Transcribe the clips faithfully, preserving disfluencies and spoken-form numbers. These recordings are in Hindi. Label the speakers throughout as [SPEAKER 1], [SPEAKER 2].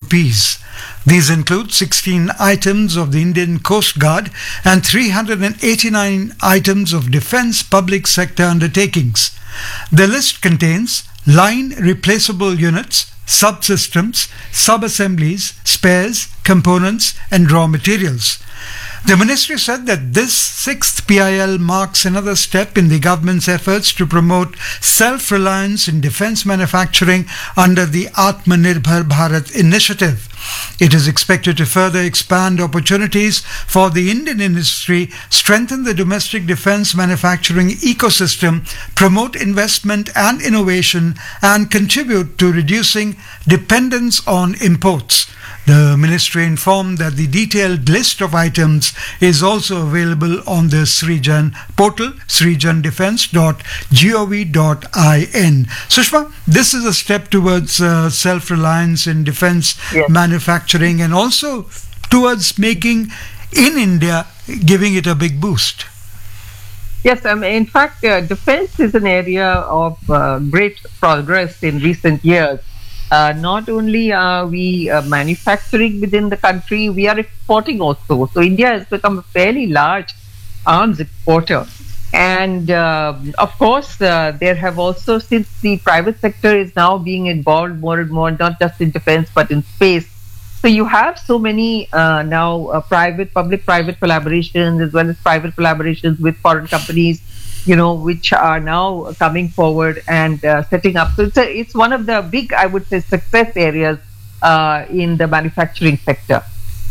[SPEAKER 1] rupees. These include sixteen items of the Indian Coast Guard and three hundred eighty-nine items of defense public sector undertakings. The list contains line replaceable units, subsystems, sub-assemblies, spares, components and raw materials. The ministry said that this sixth P I L marks another step in the government's efforts to promote self-reliance in defense manufacturing under the Atmanirbhar Bharat initiative. It is expected to further expand opportunities for the Indian industry, strengthen the domestic defense manufacturing ecosystem, promote investment and innovation, and contribute to reducing dependence on imports. The ministry informed that the detailed list of items is also available on the Srijan portal, srijan defense dot gov dot in. Sushma, this is a step towards uh, self-reliance in defense
[SPEAKER 2] Yes.
[SPEAKER 1] manufacturing and also towards making in India, giving it a big boost.
[SPEAKER 2] Yes, um, in fact, uh, defense is an area of uh, great progress in recent years. Uh, not only are we uh, manufacturing within the country, we are exporting also. So India has become a fairly large arms exporter. And uh, of course, uh, there have also, since the private sector is now being involved more and more, not just in defense, but in space. So you have so many uh, now uh, private, public-private collaborations as well as private collaborations with foreign companies, you know, which are now coming forward and uh, setting up. So it's, a, it's one of the big, I would say, success areas uh, in the manufacturing sector.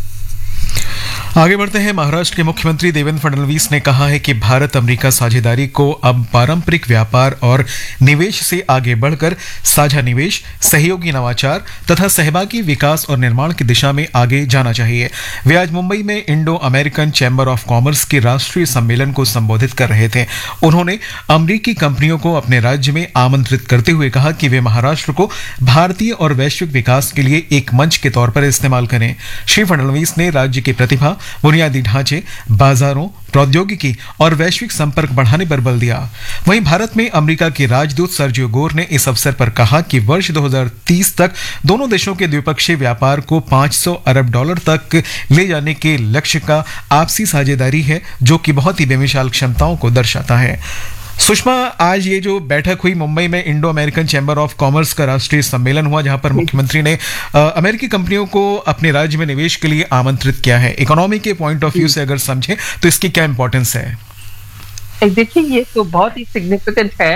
[SPEAKER 3] आगे बढ़ते हैं। महाराष्ट्र के मुख्यमंत्री देवेंद्र फडणवीस ने कहा है कि भारत अमेरिका साझेदारी को अब पारंपरिक व्यापार और निवेश से आगे बढ़कर साझा निवेश, सहयोगी नवाचार तथा सहभागी विकास और निर्माण की दिशा में आगे जाना चाहिए। वे आज मुंबई में Indo American chamber of commerce के राष्ट्रीय सम्मेलन को संबोधित कर रहे थे। उन्होंने अमेरिकी कंपनियों को अपने राज्य में आमंत्रित करते हुए कहा कि वे महाराष्ट्र को भारतीय और वैश्विक विकास के लिए एक मंच के तौर पर इस्तेमाल करें। श्री फडणवीस ने राज्य की प्रतिभा, बुनियादी ढांचे, बाजारों, प्रौद्योगिकी और वैश्विक संपर्क बढ़ाने पर बल दिया। वहीं भारत में अमेरिका के राजदूत सर्जियो गोर ने इस अवसर पर कहा कि वर्ष दो हज़ार तीस तक दोनों देशों के द्विपक्षीय व्यापार को पाँच सौ अरब डॉलर तक ले जाने के लक्ष्य का आपसी साझेदारी है, जो कि बहुत ही बेमिसाल क्षमताओं को दर्शाता है। सुषमा, आज ये जो बैठक हुई मुंबई में Indo American chamber of commerce का राष्ट्रीय सम्मेलन हुआ, जहां पर मुख्यमंत्री ने आ, अमेरिकी कंपनियों को अपने राज्य में निवेश के लिए आमंत्रित किया है। इकोनॉमी के पॉइंट ऑफ व्यू से अगर समझें तो इसकी क्या इंपॉर्टेंस है?
[SPEAKER 2] देखिए, ये तो बहुत ही सिग्निफिकेंट है।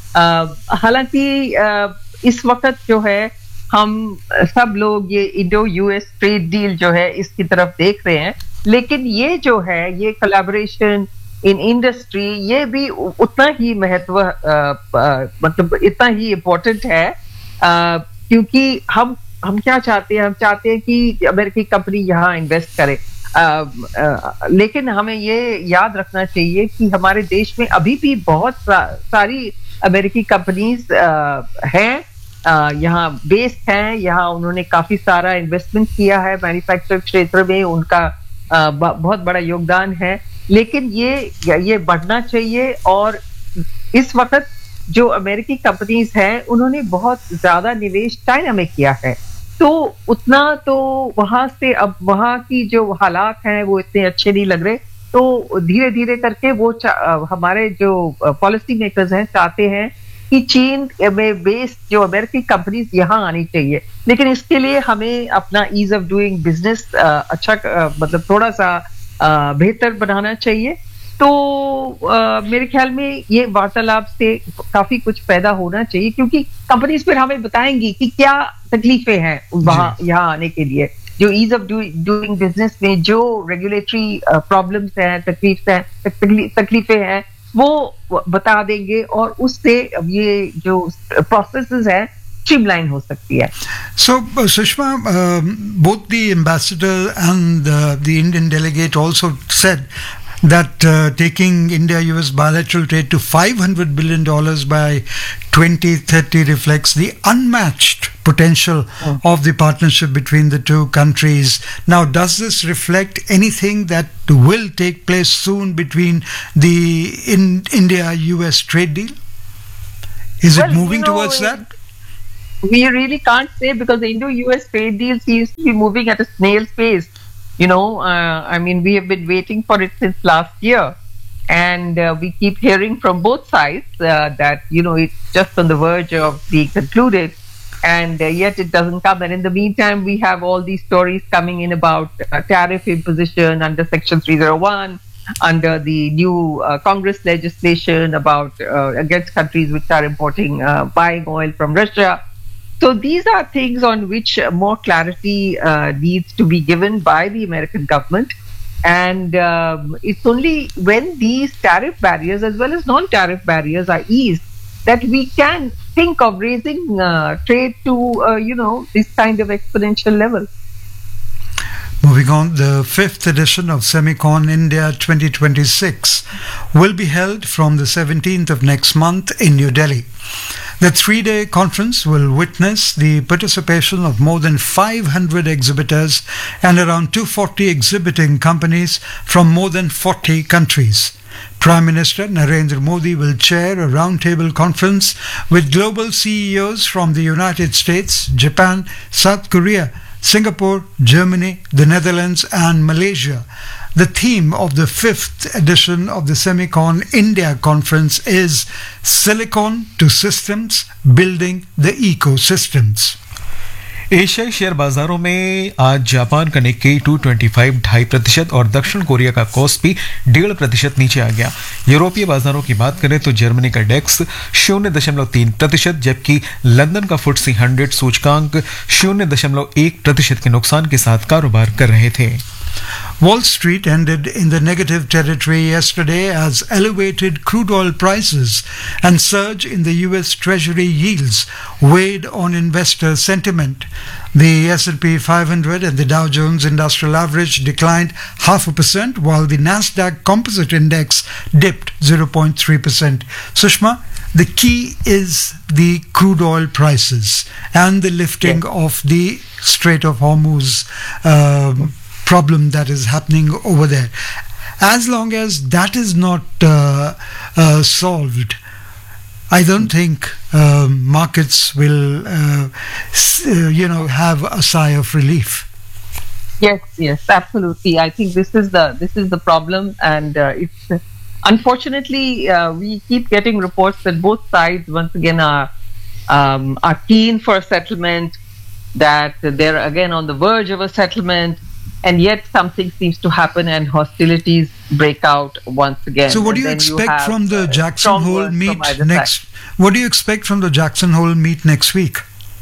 [SPEAKER 2] हालांकि इस वक्त जो है हम सब लोग ये इंडो यूएस ट्रेड डील जो है इसकी तरफ देख रहे हैं, लेकिन ये जो है ये कोलैबोरेशन इन इंडस्ट्री ये भी उतना ही महत्व मतलब इतना ही इम्पोर्टेंट है, आ, क्योंकि हम हम क्या चाहते हैं, हम चाहते हैं कि अमेरिकी कंपनी यहाँ इन्वेस्ट करे, आ, आ, लेकिन हमें ये याद रखना चाहिए कि हमारे देश में अभी भी बहुत सा, सारी अमेरिकी कंपनीज हैं, यहाँ बेस्ड हैं, यहाँ उन्होंने काफी सारा इन्वेस्टमेंट किया है मैन्युफैक्चरिंग क्षेत्र में, उनका आ, बहुत बड़ा योगदान है, लेकिन ये ये बढ़ना चाहिए। और इस वक्त जो अमेरिकी कंपनीज हैं उन्होंने बहुत ज्यादा निवेश चाइना में किया है, तो उतना तो वहां से अब वहां की जो हालात हैं वो इतने अच्छे नहीं लग रहे, तो धीरे धीरे करके वो हमारे जो पॉलिसी मेकर्स हैं चाहते हैं कि चीन में बेस्ड जो अमेरिकी कंपनीज यहाँ आनी चाहिए, लेकिन इसके लिए हमें अपना ईज ऑफ डूइंग बिजनेस अच्छा मतलब थोड़ा सा बेहतर बनाना चाहिए। तो आ, मेरे ख्याल में ये वार्तालाप से काफी कुछ पैदा होना चाहिए, क्योंकि कंपनीज फिर हमें बताएंगी कि क्या तकलीफें हैं वहां यहाँ आने के लिए, जो ईज ऑफ डूइंग बिजनेस में जो रेगुलेटरी प्रॉब्लम्स हैं, तकलीफ हैं, तकलीफें हैं, वो बता देंगे और उससे ये जो प्रोसेसेस हैं streamline हो सकती है।
[SPEAKER 1] So, uh, Sushma, um, both the ambassador and uh, the Indian delegate also said that uh, taking India-U S bilateral trade to five hundred billion dollars by twenty thirty reflects the unmatched potential mm. of the partnership between the two countries. Now, does this reflect anything that will take place soon between the in India-U S trade deal? Is
[SPEAKER 2] well,
[SPEAKER 1] it moving
[SPEAKER 2] you know,
[SPEAKER 1] towards that?
[SPEAKER 2] we really can't say because the Indo-U S trade deal seems to be moving at a snail's pace. You know, uh, I mean, we have been waiting for it since last year. And uh, we keep hearing from both sides uh, that, you know, it's just on the verge of being concluded. And uh, yet it doesn't come. And in the meantime, we have all these stories coming in about uh, tariff imposition under Section three oh one, under the new uh, Congress legislation about uh, against countries which are importing, uh, buying oil from Russia. So these are things on which uh, more clarity uh, needs to be given by the American government. And um, it's only when these tariff barriers as well as non-tariff barriers are eased that we can think of raising uh, trade to, uh, you know, this kind of exponential level.
[SPEAKER 1] Moving on, the fifth edition of Semicon India twenty twenty-six will be held from the seventeenth of next month in New Delhi. The three-day conference will witness the participation of more than five hundred exhibitors and around two hundred forty exhibiting companies from more than forty countries. Prime Minister Narendra Modi will chair a roundtable conference with global C E Os from the United States, Japan, South Korea, Singapore, Germany, the Netherlands and Malaysia. The theme of the fifth edition of the Semicon India conference is Silicon to Systems, Building the Ecosystems.
[SPEAKER 3] एशियाई शेयर बाजारों में आज जापान का निक्केई टू ट्वेंटी फाइव ढाई प्रतिशत और दक्षिण कोरिया का कोस्पी डेढ़ प्रतिशत नीचे आ गया। यूरोपीय बाजारों की बात करें तो जर्मनी का डेक्स शून्य दशमलव तीन प्रतिशत जबकि लंदन का फुट्सी हंड्रेड सूचकांक शून्य दशमलव एक प्रतिशत के नुकसान के साथ कारोबार कर रहे थे।
[SPEAKER 1] Wall Street ended in the negative territory yesterday as elevated crude oil prices and surge in the U S Treasury yields weighed on investor sentiment. The S and P five hundred and the Dow Jones Industrial Average declined half a percent while the Nasdaq Composite Index dipped zero point three percent. Sushma, the key is the crude oil prices and the lifting yes. of the Strait of Hormuz um, problem that is happening over there. As long as that is not uh, uh, solved, I don't think uh, markets will, uh, s- uh, you know, have a sigh of relief.
[SPEAKER 2] Yes, yes, absolutely. I think this is the this is the problem, and uh, it's unfortunately uh, we keep getting reports that both sides once again are um, are keen for a settlement, that they're again on the verge of a settlement. And yet something seems to happen and hostilities break out once again.
[SPEAKER 1] So what do you expect you from the Jackson Hole meet next? Side. What do you expect from the Jackson Hole meet next week?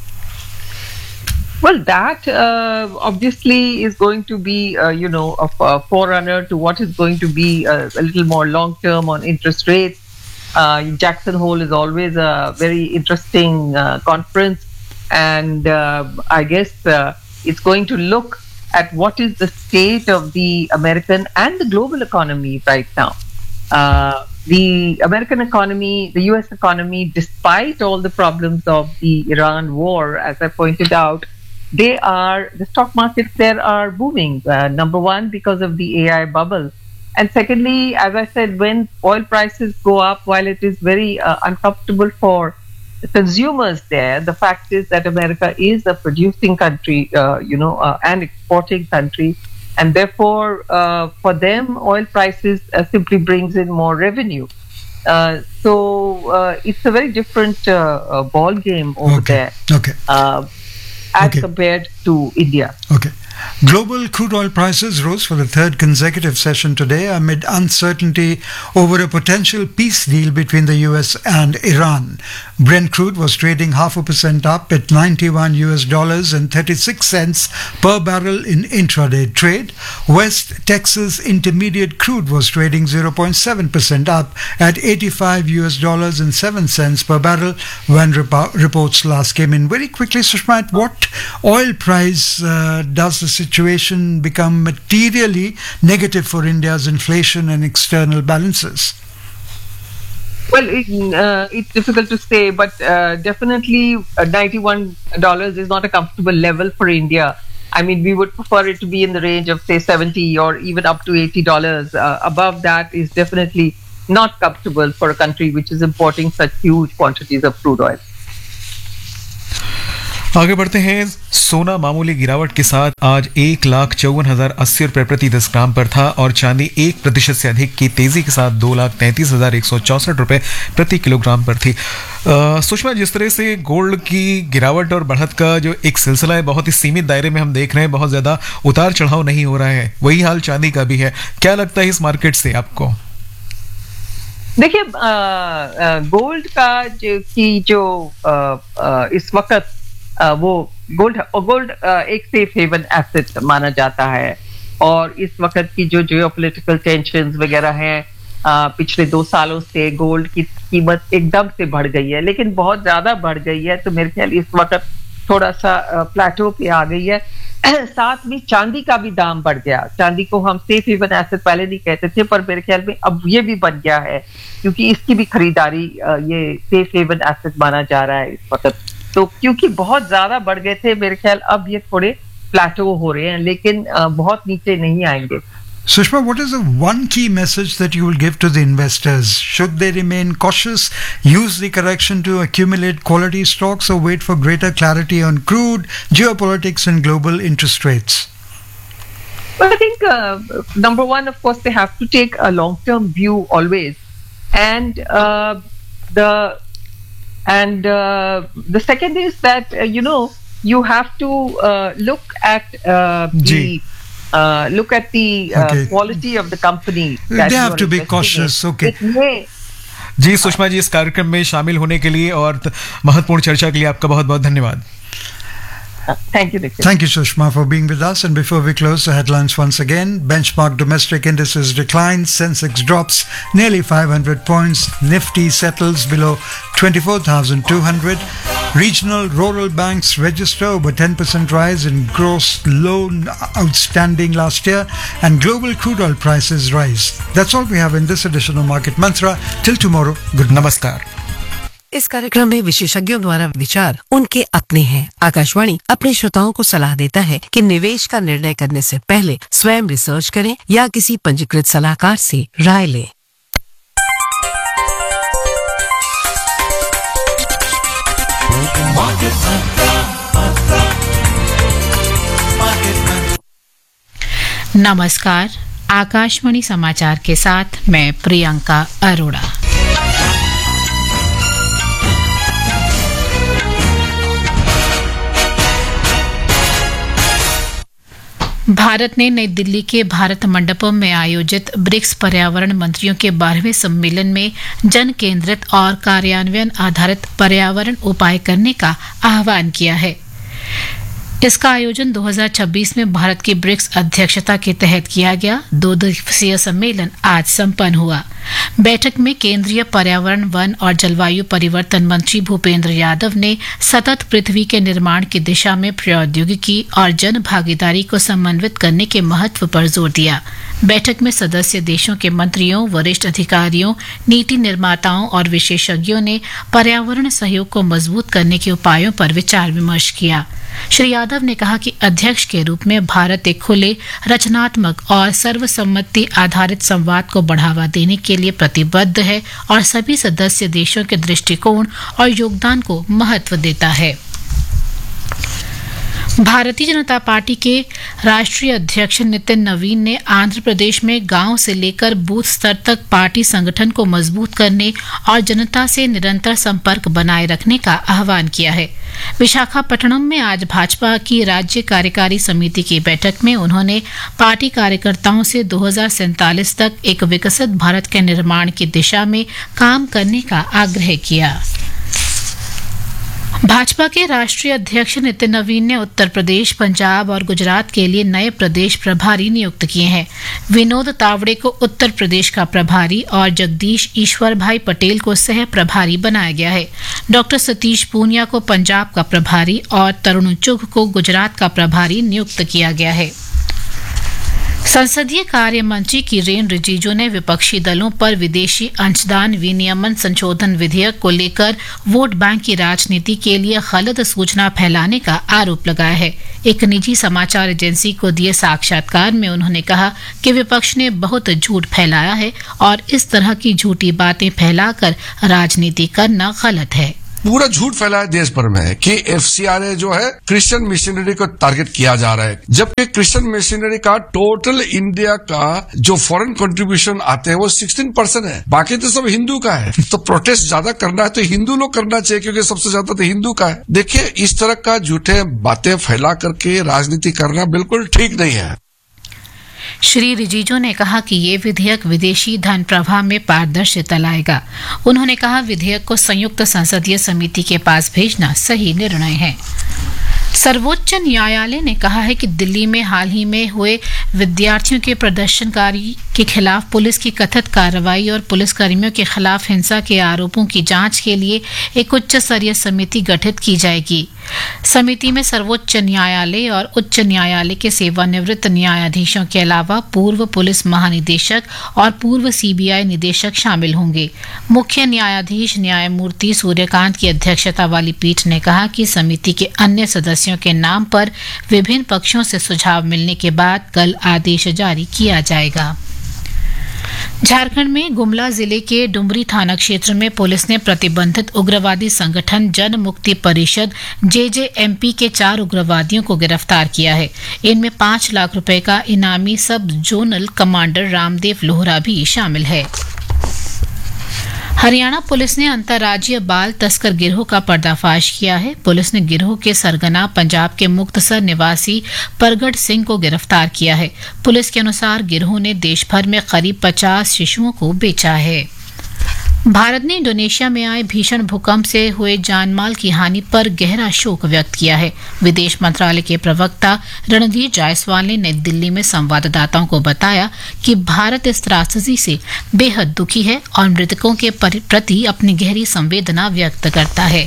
[SPEAKER 2] Well, that uh, obviously is going to be, uh, you know, a, a forerunner to what is going to be a, a little more long-term on interest rates. Uh, Jackson Hole is always a very interesting uh, conference. And uh, I guess uh, it's going to look at what is the state of the American and the global economy right now. Uh, the American economy, the U S economy, despite all the problems of the Iran war, as I pointed out, they are, the stock markets there are booming. Uh, number one, because of the A I bubble. And secondly, as I said, when oil prices go up, while it is very uh, uncomfortable for consumers there, the fact is that America is a producing country, uh, you know, uh, and exporting country, and therefore uh, for them oil prices uh, simply brings in more revenue. Uh, so uh, it's a very different uh, uh, ball game over
[SPEAKER 1] okay.
[SPEAKER 2] there,
[SPEAKER 1] okay.
[SPEAKER 2] uh, as
[SPEAKER 1] okay.
[SPEAKER 2] compared to India.
[SPEAKER 1] Okay. Global crude oil prices rose for the third consecutive session today amid uncertainty over a potential peace deal between the U S and Iran. Brent crude was trading half a percent up at ninety-one U S dollars and thirty-six cents per barrel in intraday trade. West Texas Intermediate crude was trading zero point seven percent up at eighty-five U S dollars and seven cents per barrel when rep- reports last came in. Very quickly, Sushma, at what oil price uh, does the situation become materially negative for India's inflation and external balances?
[SPEAKER 2] Well, it, uh, it's difficult to say, but uh, definitely uh, ninety-one dollars is not a comfortable level for India. I mean, we would prefer it to be in the range of, say, seventy or even up to eighty dollars. Uh, above that is definitely not comfortable for a country which is importing such huge quantities of crude oil.
[SPEAKER 3] आगे बढ़ते हैं। सोना मामूली गिरावट के साथ आज एक लाख चौवन हजार अस्सी रुपए प्रति दस ग्राम पर था और चांदी एक प्रतिशत से अधिक की तेजी के साथ दो लाख तैंतीस हजार एक सौ चौसठ रुपए प्रति किलोग्राम पर थी। अ, सुषमा, जिस तरह से गोल्ड की गिरावट और बढ़त का जो एक सिलसिला है बहुत ही सीमित दायरे में हम देख रहे हैं, बहुत ज्यादा उतार चढ़ाव नहीं हो रहा है, वही हाल चांदी का भी है। क्या लगता है इस मार्केट से आपको?
[SPEAKER 2] देखिए, गोल्ड का जो की जो आ, आ, इस वक्त आ, वो गोल्ड गोल्ड एक सेफ हेवन एसेट माना जाता है और इस वक्त की जो जियोपॉलिटिकल टेंशंस वगैरह हैं, पिछले दो सालों से गोल्ड की कीमत एकदम से बढ़ गई है, लेकिन बहुत ज्यादा बढ़ गई है। तो मेरे ख्याल इस वक्त थोड़ा सा प्लेटो पे आ गई है। साथ में चांदी का भी दाम बढ़ गया। चांदी को हम सेफ हेवन एसेट पहले नहीं कहते थे, पर मेरे ख्याल में अब ये भी बन गया है, क्योंकि इसकी भी खरीदारी ये सेफ हेवन एसेट माना जा रहा है इस वक्त। तो क्योंकि बहुत ज्यादा बढ़ गए थे, मेरे ख्याल अब ये थोड़े प्लेटो हो रहे हैं, लेकिन बहुत नीचे नहीं आएंगे।
[SPEAKER 1] Sushma, what is the one key message that you will give to the investors? Should they remain cautious, use the correction to accumulate quality stocks, or wait for greater clarity on crude, geopolitics and global interest rates?
[SPEAKER 2] Well, I think uh, number one, of course, they have to take a long-term view always, and uh, the and uh, the second is that uh, you know you have to uh, look at uh, the uh, look at the uh,
[SPEAKER 1] Okay.
[SPEAKER 2] quality of the company.
[SPEAKER 1] They
[SPEAKER 2] that you
[SPEAKER 1] have
[SPEAKER 2] are
[SPEAKER 1] to be
[SPEAKER 2] investing
[SPEAKER 1] cautious,
[SPEAKER 2] in.
[SPEAKER 1] okay.
[SPEAKER 2] It may-
[SPEAKER 3] ji Sushma ji, इस कार्यक्रम में शामिल होने के लिए और त- महत्वपूर्ण चर्चा के लिए आपका बहुत बहुत धन्यवाद।
[SPEAKER 2] Thank you, Nikhil.
[SPEAKER 1] Thank you, Sushma, for being with us. And before we close, the headlines once again. Benchmark domestic indices decline. Sensex drops nearly five hundred points. Nifty settles below twenty-four thousand two hundred. Regional rural banks register over ten percent rise in gross loan outstanding last year. And global crude oil prices rise. That's all we have in this edition of Market Mantra. Till tomorrow, good night.
[SPEAKER 3] नमस्कार।
[SPEAKER 4] इस कार्यक्रम में विशेषज्ञों द्वारा विचार उनके अपने हैं। आकाशवाणी अपने श्रोताओं को सलाह देता है कि निवेश का निर्णय करने से पहले स्वयं रिसर्च करें या किसी पंजीकृत सलाहकार से राय लें।
[SPEAKER 5] नमस्कार, आकाशवाणी समाचार के साथ मैं प्रियंका अरोड़ा। भारत ने नई दिल्ली के भारत मंडपम में आयोजित ब्रिक्स पर्यावरण मंत्रियों के बारहवें सम्मेलन में जन केंद्रित और कार्यान्वयन आधारित पर्यावरण उपाय करने का आह्वान किया है। इसका आयोजन दो हज़ार छब्बीस में भारत की ब्रिक्स अध्यक्षता के तहत किया गया। दो दिवसीय सम्मेलन आज संपन्न हुआ। बैठक में केंद्रीय पर्यावरण, वन और जलवायु परिवर्तन मंत्री भूपेंद्र यादव ने सतत पृथ्वी के निर्माण की दिशा में प्रौद्योगिकी और जन भागीदारी को समन्वित करने के महत्व पर जोर दिया। बैठक में सदस्य देशों के मंत्रियों, वरिष्ठ अधिकारियों, नीति निर्माताओं और विशेषज्ञों ने पर्यावरण सहयोग को मजबूत करने के उपायों पर विचार विमर्श किया। श्री यादव ने कहा कि अध्यक्ष के रूप में भारत एक खुले, रचनात्मक और सर्वसम्मति आधारित संवाद को बढ़ावा देने के लिए प्रतिबद्ध है और सभी सदस्य देशों के दृष्टिकोण और योगदान को महत्व देता है। भारतीय जनता पार्टी के राष्ट्रीय अध्यक्ष नितिन नवीन ने आंध्र प्रदेश में गांव से लेकर बूथ स्तर तक पार्टी संगठन को मजबूत करने और जनता से निरंतर संपर्क बनाए रखने का आह्वान किया है। विशाखापट्टनम में आज भाजपा की राज्य कार्यकारी समिति की बैठक में उन्होंने पार्टी कार्यकर्ताओं से दो हज़ार सैंतालीस तक एक विकसित भारत के निर्माण की दिशा में काम करने का आग्रह किया। भाजपा के राष्ट्रीय अध्यक्ष नितिन नवीन ने उत्तर प्रदेश, पंजाब और गुजरात के लिए नए प्रदेश प्रभारी नियुक्त किए हैं। विनोद तावड़े को उत्तर प्रदेश का प्रभारी और जगदीश ईश्वर भाई पटेल को सह प्रभारी बनाया गया है। डॉक्टर सतीश पूनिया को पंजाब का प्रभारी और तरुण चुघ को गुजरात का प्रभारी नियुक्त किया गया है। संसदीय कार्य मंत्री किरेन रिजिजू ने विपक्षी दलों पर विदेशी अंशदान विनियमन संशोधन विधेयक को लेकर वोट बैंक की राजनीति के लिए गलत सूचना फैलाने का आरोप लगाया है। एक निजी समाचार एजेंसी को दिए साक्षात्कार में उन्होंने कहा कि विपक्ष ने बहुत झूठ फैलाया है और इस तरह की झूठी बातें फैलाकर राजनीति करना गलत है।
[SPEAKER 6] पूरा झूठ फैला है देश भर में कि एफसीआरए जो है क्रिश्चियन मिशनरी को टारगेट किया जा रहा है, जबकि क्रिश्चियन मिशनरी का टोटल इंडिया का जो फॉरेन कंट्रीब्यूशन आते हैं वो सोलह परसेंट है, बाकी तो सब हिंदू का है। तो प्रोटेस्ट ज्यादा करना है तो हिंदू लोग करना चाहिए, क्योंकि सबसे ज्यादा तो हिंदू का है। देखिए, इस तरह का झूठे बातें फैला करके राजनीति करना बिल्कुल ठीक नहीं है।
[SPEAKER 5] श्री रिजिजू ने कहा कि ये विधेयक विदेशी धन प्रवाह में पारदर्शिता लाएगा। उन्होंने कहा, विधेयक को संयुक्त संसदीय समिति के पास भेजना सही निर्णय है। सर्वोच्च न्यायालय ने कहा है कि दिल्ली में हाल ही में हुए विद्यार्थियों के प्रदर्शनकारी के खिलाफ पुलिस की कथित कार्रवाई और पुलिसकर्मियों के खिलाफ हिंसा के आरोपों की जांच के लिए एक उच्च स्तरीय समिति गठित की जाएगी। समिति में सर्वोच्च न्यायालय और उच्च न्यायालय के सेवानिवृत्त न्यायाधीशों के अलावा पूर्व पुलिस महानिदेशक और पूर्व सीबीआई निदेशक शामिल होंगे। मुख्य न्यायाधीश न्यायमूर्ति सूर्यकांत की अध्यक्षता वाली पीठ ने कहा कि समिति के अन्य सदस्यों के नाम पर विभिन्न पक्षों से सुझाव मिलने के बाद कल आदेश जारी किया जाएगा। झारखंड में गुमला जिले के डुमरी थाना क्षेत्र में पुलिस ने प्रतिबंधित उग्रवादी संगठन जन मुक्ति परिषद जेजेएमपी के चार उग्रवादियों को गिरफ्तार किया है। इनमें पांच लाख रुपए का इनामी सब जोनल कमांडर रामदेव लोहरा भी शामिल है। हरियाणा पुलिस ने अंतर्राज्यीय बाल तस्कर गिरोह का पर्दाफाश किया है। पुलिस ने गिरोह के सरगना पंजाब के मुक्तसर निवासी परगट सिंह को गिरफ्तार किया है। पुलिस के अनुसार गिरोह ने देश भर में करीब पचास शिशुओं को बेचा है। भारत ने इंडोनेशिया में आए भीषण भूकंप से हुए जानमाल की हानि पर गहरा शोक व्यक्त किया है। विदेश मंत्रालय के प्रवक्ता रणधीर जायसवाल ने नई दिल्ली में संवाददाताओं को बताया कि भारत इस त्रासदी से बेहद दुखी है और मृतकों के प्रति अपनी गहरी संवेदना व्यक्त करता है।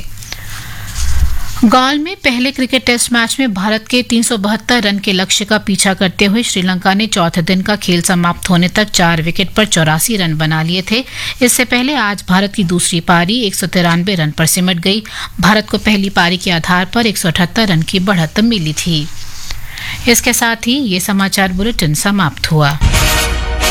[SPEAKER 5] गॉल में पहले क्रिकेट टेस्ट मैच में भारत के तीन सौ बहत्तर रन के लक्ष्य का पीछा करते हुए श्रीलंका ने चौथे दिन का खेल समाप्त होने तक चार विकेट पर चौरासी रन बना लिए थे। इससे पहले आज भारत की दूसरी पारी एक सौ तिरानवे रन पर सिमट गई। भारत को पहली पारी के आधार पर एक सौ अठहत्तर रन की बढ़त मिली थी। इसके साथ ही ये समाचार बुलेटिन समाप्त हुआ।